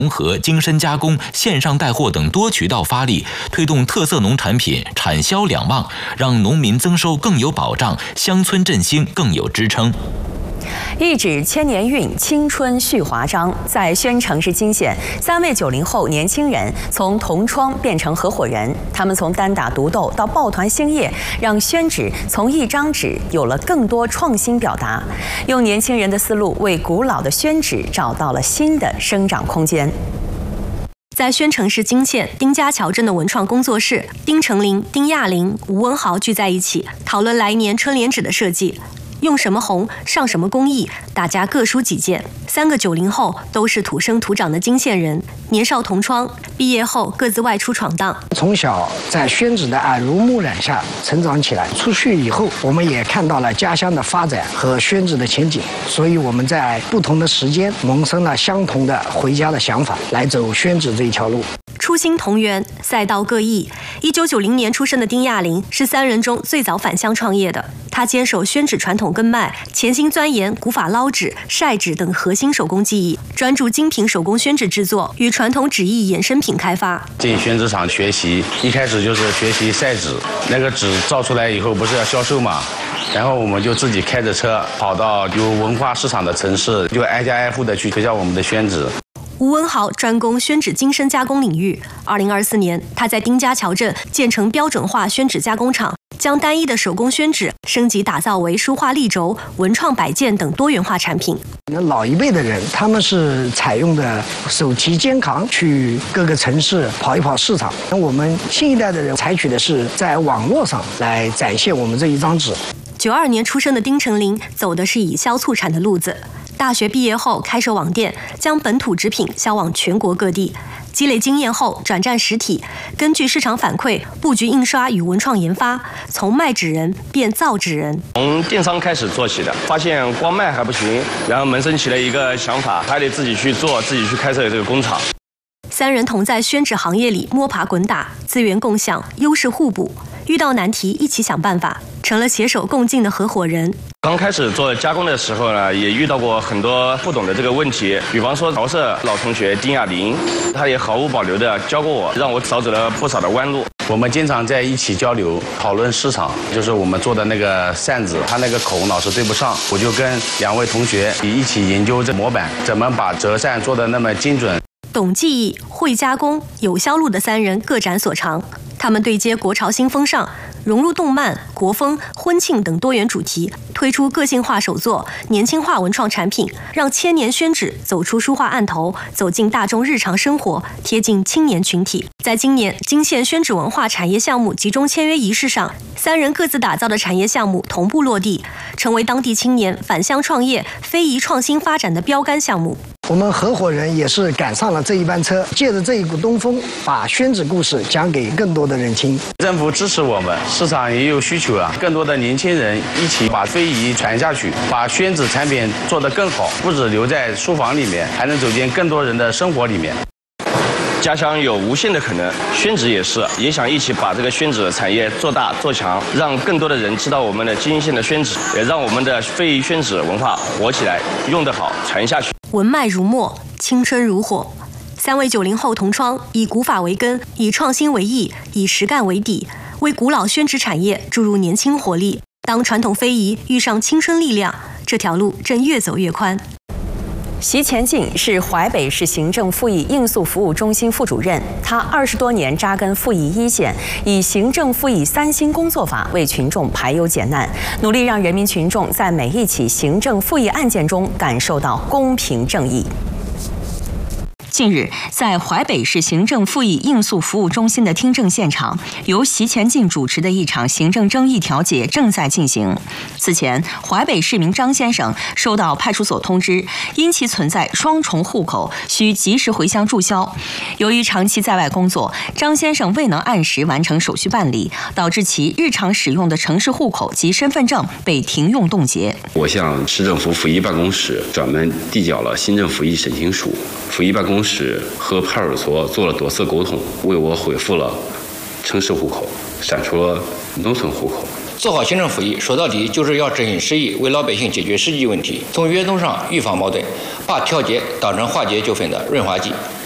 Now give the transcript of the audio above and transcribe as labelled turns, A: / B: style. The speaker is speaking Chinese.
A: 融合精深加工、线上带货等多渠道发力，推动特色农产品产销两旺，让农民增收更有保障，乡村振兴更有支撑。
B: 一纸千年韵，青春续华章。在宣城市金县，3位90后年轻人从同窗变成合伙人。他们从单打独斗到抱团兴业，让宣纸从一张纸有了更多创新表达。用年轻人的思路，为古老的宣纸找到了新的生长空间。
C: 在宣城市金县丁家桥镇的文创工作室，丁成林、丁亚林、吴文豪聚在一起，讨论来年春联纸的设计。用什么红，上什么工艺，大家各抒己见。3个90后都是土生土长的金县人，年少同窗，毕业后各自外出闯荡。
D: 从小在宣纸的耳濡目染下成长起来，出去以后，我们也看到了家乡的发展和宣纸的前景，所以我们在不同的时间萌生了相同的回家的想法，来走宣纸这一条路。
C: 初心同源，赛道各异。1990年出生的丁亚林是3人中最早返乡创业的。他坚守宣纸传统根脉，潜心钻研古法捞纸、晒纸等核心手工技艺，专注精品手工宣纸制作与传统纸艺衍生品开发。
E: 进宣纸厂学习，一开始就是学习晒纸，那个纸造出来以后不是要销售嘛，然后我们就自己开着车跑到有文化市场的城市，就挨家挨户的去推销我们的宣纸。
C: 吴文豪专攻宣纸精深加工领域。2024年，他在丁家桥镇建成标准化宣纸加工厂，将单一的手工宣纸升级打造为书画立轴、文创摆件等多元化产品。
D: 老一辈的人，他们是采用的手提肩扛去各个城市跑一跑市场，那我们新一代的人采取的是在网络上来展现我们这一张纸。
C: 92年出生的丁成林走的是以销促产的路子。大学毕业后开设网店，将本土纸品销往全国各地。积累经验后转战实体，根据市场反馈布局印刷与文创研发，从卖纸人变造纸人。
F: 从电商开始做起的，发现光卖还不行，然后萌生起了一个想法，还得自己去做，自己去开设这个工厂。
C: 3人同在宣纸行业里摸爬滚打，资源共享，优势互补，遇到难题一起想办法，成了携手共进的合伙人。
F: 刚开始做加工的时候呢，也遇到过很多不懂的这个问题，比方说桃社老同学丁亚林，他也毫无保留的教过我，让我少走了不少的弯路。
E: 我们经常在一起交流讨论市场，就是我们做的那个扇子，它那个口老是对不上，我就跟2位同学一起研究这模板，怎么把折扇做得那么精准。
C: 懂技艺、会加工、有销路的3人各展所长，他们对接国潮新风尚，融入动漫、国风、婚庆等多元主题，推出个性化手作、年轻化文创产品，让千年宣纸走出书画案头，走进大众日常生活，贴近青年群体。在今年金县宣纸文化产业项目集中签约仪式上，3人各自打造的产业项目同步落地，成为当地青年返乡创业、非遗创新发展的标杆项目。
D: 我们合伙人也是赶上了这一班车，借着这一股东风，把宣纸故事讲给更多的人听。
E: 政府支持我们，市场也有需求啊，更多的年轻人一起把非遗传下去，把宣纸产品做得更好，不止留在书房里面，还能走进更多人的生活里面。
F: 家乡有无限的可能，宣纸也是，也想一起把这个宣纸产业做大做强，让更多的人知道我们的金县的宣纸，也让我们的非遗宣纸文化活起来，用得好，传下去。
C: 文脉如墨，青春如火。3位90后同窗，以古法为根，以创新为翼，以实干为底，为古老宣纸产业注入年轻活力。当传统非遗遇上青春力量，这条路正越走越宽。
B: 席前进是淮北市行政复议应诉服务中心副主任，他20多年扎根复议一线，以行政复议3新工作法为群众排忧解难，努力让人民群众在每一起行政复议案件中感受到公平正义。
G: 近日，在淮北市行政复议应诉服务中心的听证现场，由席前进主持的一场行政争议调解正在进行。此前，淮北市民张先生收到派出所通知，因其存在双重户口，需及时回乡注销。由于长期在外工作，张先生未能按时完成手续办理，导致其日常使用的城市户口及身份证被停用冻结。
H: 我向市政府复议办公室专门递交了新政复议申请书，复议办公室和派出所做了多次沟通，为我恢复了城市户口，删除了农村户口。
I: 做好行政复议，说到底就是要执行实意，为老百姓解决实际问题，从源头上预防矛盾，把调解当成化解纠纷的润滑剂。